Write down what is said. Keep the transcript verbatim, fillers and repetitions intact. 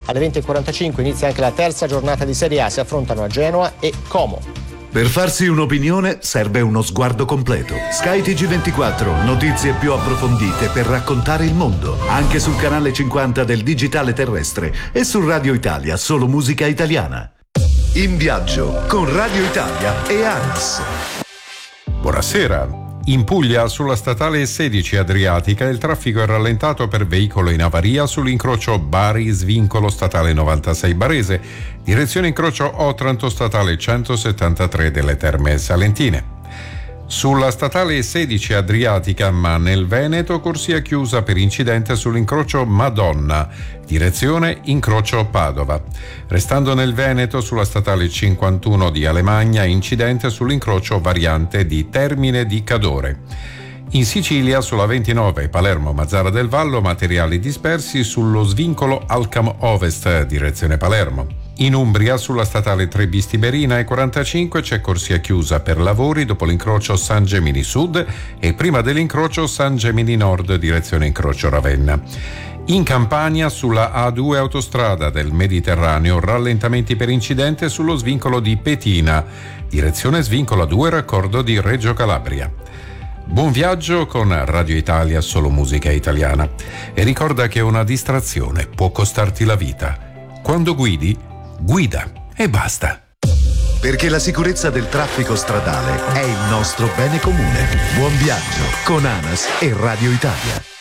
Alle venti e quarantacinque inizia anche la terza giornata di Serie A, si affrontano a Genoa e Como. Per farsi un'opinione serve uno sguardo completo. Sky T G ventiquattro, notizie più approfondite per raccontare il mondo. Anche sul canale cinquanta del digitale terrestre e su Radio Italia, solo musica italiana. In viaggio con Radio Italia e ANAS. Buonasera. In Puglia, sulla statale sedici Adriatica, il traffico è rallentato per veicolo in avaria sull'incrocio Bari-Svincolo statale novantasei Barese, direzione incrocio Otranto statale centosettantatré delle Terme Salentine. Sulla statale sedici Adriatica, ma nel Veneto, corsia chiusa per incidente sull'incrocio Madonna, direzione incrocio Padova. Restando nel Veneto, sulla statale cinquantuno di Alemagna, incidente sull'incrocio variante di Termine di Cadore. In Sicilia, sulla ventinove Palermo-Mazzara del Vallo, materiali dispersi sullo svincolo Alcam Ovest, direzione Palermo. In Umbria, sulla statale tre bis Tiberina e quarantacinque, c'è corsia chiusa per lavori dopo l'incrocio San Gemini Sud e prima dell'incrocio San Gemini Nord, direzione incrocio Ravenna. In Campania, sulla A due autostrada del Mediterraneo, rallentamenti per incidente sullo svincolo di Petina, direzione svincolo A due raccordo di Reggio Calabria. Buon viaggio con Radio Italia, solo musica italiana. E ricorda che una distrazione può costarti la vita. Quando guidi, guida e basta. Perché la sicurezza del traffico stradale è il nostro bene comune. Buon viaggio con ANAS e Radio Italia.